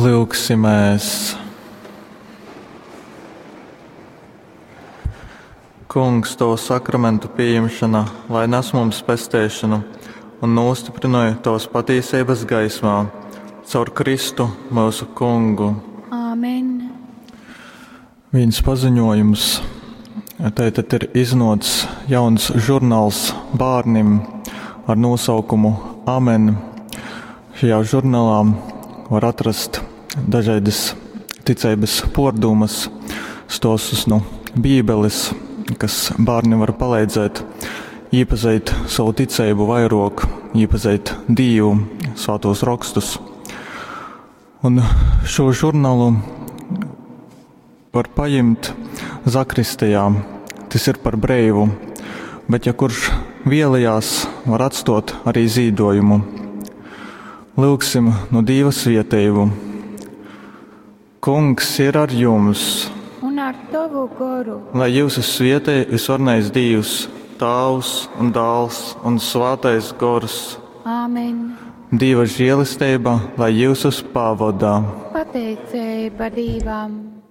Lūksimies. Kungs, Tavu sakramentu pieņemšana, lai nes mums pestīšanu un nostiprināja Tavas patiesības gaismā, caur Kristu mūsu Kungu. Āmen. Viņas paziņojums. Tātad ir iznācis jauns žurnāls bērniem ar nosaukumu Āmen. Šajā žurnālā var atrast dažādas ticības pārdomas, stostus no Bībeles, kas bērniem var palīdzēt iepazīt savu ticību vairāk, iepazīt Dievu, svētos rakstus. Un šo žurnālu var paņemt zakristijā, tas ir par brīvu, bet ja kurš vēlējās, var atstāt arī zīdojumu. Lūgsim no Dieva svētību. Kungs ir ar jums, Un ar Tavu garu. lai jūsu svētī visvarnais Dievs, Tēvs un Dēls un Svētais Gars, Āmen. Dieva žēlastība, lai jūsus pavadā. Pateicība Dievam.